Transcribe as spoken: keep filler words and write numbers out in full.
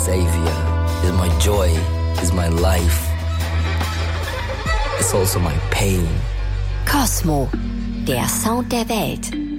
savior, is my joy, is my life. It's also my pain. Cosmo, der Sound der Welt.